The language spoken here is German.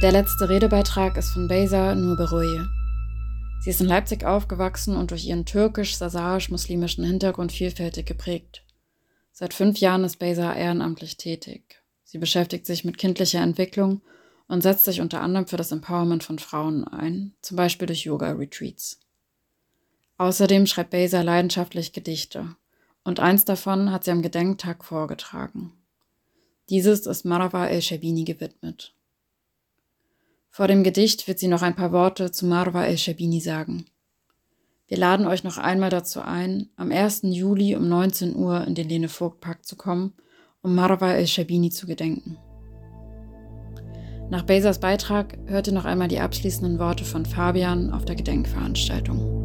Der letzte Redebeitrag ist von Beyza Nur Beroye. Sie ist in Leipzig aufgewachsen und durch ihren türkisch-sasanisch-muslimischen Hintergrund vielfältig geprägt. Seit 5 Jahren ist Beyza ehrenamtlich tätig. Sie beschäftigt sich mit kindlicher Entwicklung und setzt sich unter anderem für das Empowerment von Frauen ein, zum Beispiel durch Yoga-Retreats. Außerdem schreibt Beyza leidenschaftlich Gedichte und eins davon hat sie am Gedenktag vorgetragen. Dieses ist Marwa El-Sherbini gewidmet. Vor dem Gedicht wird sie noch ein paar Worte zu Marwa El-Sherbini sagen. Wir laden euch noch einmal dazu ein, am 1. Juli um 19 Uhr in den Lene-Vogt-Park zu kommen, um Marwa El-Sherbini zu gedenken. Nach Beyzas Beitrag hört ihr noch einmal die abschließenden Worte von Fabian auf der Gedenkveranstaltung.